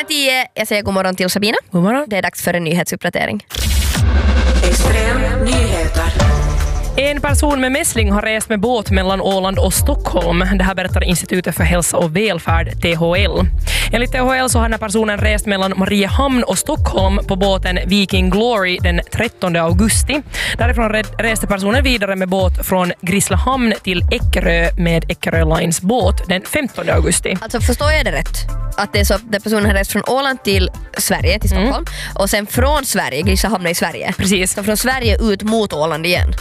10, jag säger god morgon till Sabina. God morgon. Det är dags för en nyhetsuppdatering. Extrem nyheter. En person med mässling har rest med båt mellan Åland och Stockholm. Det här berättar Institutet för hälsa och välfärd, THL. Enligt THL så har den här personen rest mellan Mariehamn och Stockholm på båten Viking Glory den 13 augusti. Därifrån reste personen vidare med båt från Grisslehamn till Eckerö med Eckerö Lines båt den 15 augusti. Alltså förstår jag det rätt? Att det är så att personen har rest från Åland till Sverige, till Stockholm. Och sen från Sverige, Grisslehamn i Sverige. Precis. Så från Sverige ut mot Åland igen.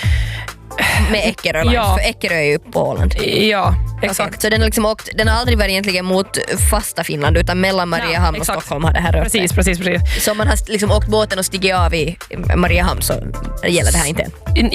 Med Eckerö Lines, Ja. för Eckerö är ju på Åland. Ja, exakt. Okay. Så den har liksom åkt, den har aldrig varit egentligen mot fasta Finland utan mellan Mariehamn och Stockholm har det här rört sig. Precis. Så om man har liksom åkt båten och stigit av i Mariehamn så gäller det här inte.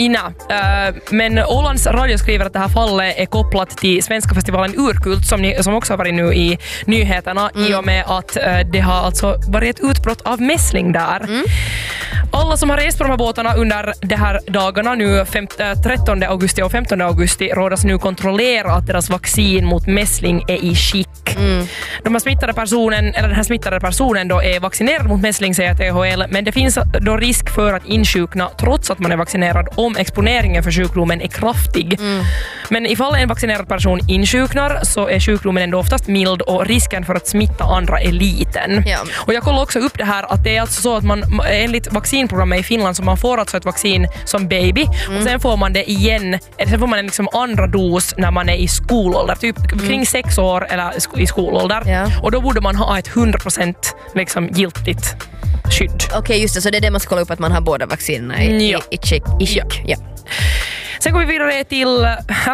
Men Ålands Radio skriver att det här fallet är kopplat till Svenska festivalen Urkult som också har varit nu i nyheterna i och med att det har alltså varit ett utbrott av mässling där. Alla som har rest på de här båtarna under de här dagarna nu 13 augusti och 15 augusti rådas nu kontrollera att deras vaccin mot mässling är i skick. Den här smittade personen då är vaccinerad mot mässling, säger THL, men det finns då risk för att insjukna trots att man är vaccinerad om exponeringen för sjukdomen är kraftig. Men ifall en vaccinerad person insjuknar så är sjukdomen ändå oftast mild och risken för att smitta andra är liten. Ja. Och jag kollar också upp det här att det är alltså så att man enligt vaccinprogrammet i Finland så man får alltså ett vaccin som baby och sen får man det igen, sen får man en liksom andra dos när man är i skolålder, typ kring 6 år eller i skolålder. Ja. Och då borde man ha ett 100% liksom giltigt skydd. Okej, just det, så det är det man ska kolla upp, att man har båda vaccinerna i skick. Ja. Sen går vi vidare till,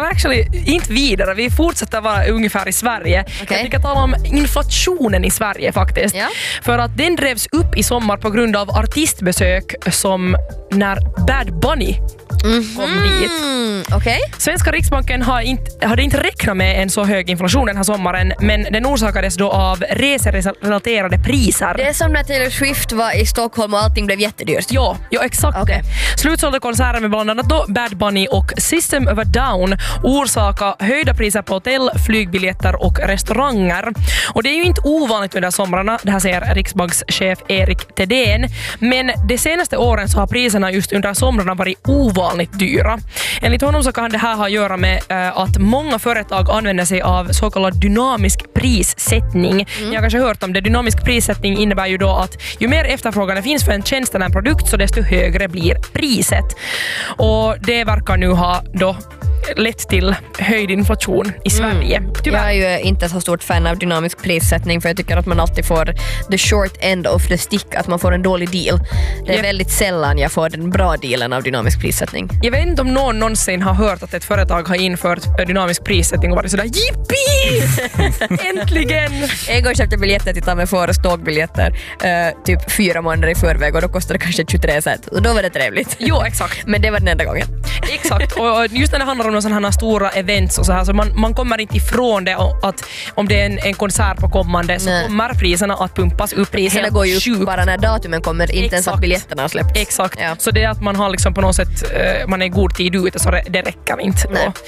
inte vidare, vi fortsätter vara ungefär i Sverige. Okay. Vi kan tala om inflationen i Sverige faktiskt. Ja. För att den drevs upp i sommar på grund av artistbesök som när Bad Bunny kom dit. Okej. Svenska Riksbanken hade inte räknat med en så hög inflation den här sommaren, men den orsakades då av reserelaterade priser. Det är som när Taylor Swift var i Stockholm och allting blev jättedyrt. Ja, exakt. Okay. Slutsålda konserter med bland annat då Bad Bunny och System of a Down orsaka höjda priser på hotell, flygbiljetter och restauranger. Och det är ju inte ovanligt med de här somrarna, det här säger Riksbankschef Erik Thedéen. Men de senaste åren så har priserna just under somrarna varit ovanligt dyra. Enligt honom så kan det här ha att göra med att många företag använder sig av så kallad dynamisk prissättning. Jag har kanske hört om det. Dynamisk prissättning innebär ju då att ju mer efterfrågan det finns för en tjänst eller en produkt så desto högre blir priset. Och det verkar nu ha då lett till höjd inflation i Sverige. Jag är ju inte så stort fan av dynamisk prissättning, för jag tycker att man alltid får the short end of the stick, att man får en dålig deal. Det är väldigt sällan jag får den bra dealen av dynamisk prissättning. Jag vet inte om någon någonsin har hört att ett företag har infört dynamisk prissättning och varit sådär jippi! Äntligen! En gång köpte biljetter till Tamme Forest tågbiljetter typ 4 månader i förväg och då kostade det kanske 23 cent. Och då var det trevligt. Jo, exakt. Men det var den enda gången. Exakt, och just när det handlar om sådana här stora events och så här, så man kommer inte ifrån det att om det är en konsert på kommande så kommer priserna att pumpas upp. Priserna går ju upp bara när datumen kommer, inte ens att biljetterna har släppts. Exakt, ja. Så det är att man har liksom på något sätt, man är i god tid ute, så det räcker inte.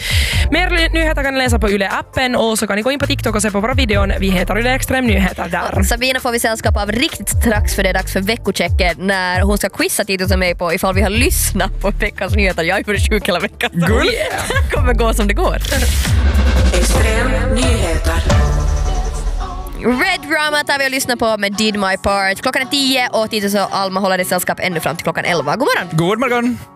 Mer nyheter kan ni läsa på Yle-appen och så kan ni gå in på TikTok och se på våra videon. Vi heter Yle Extrem Nyheter där. Sabina får vi sällskap av riktigt strax, för det är dags för veckochecken när hon ska quizza Titus och mig på ifall vi har lyssnat på veckans nyheter. Jag är för sjuk hela veckan. Good. Det kommer gå som det går. Extrem nyheter. Red Drama tar vi och lyssnar på med Did My Part. Klockan är 10 och Titus och Alma håller det sällskap ännu fram till klockan 11. God morgon! God morgon!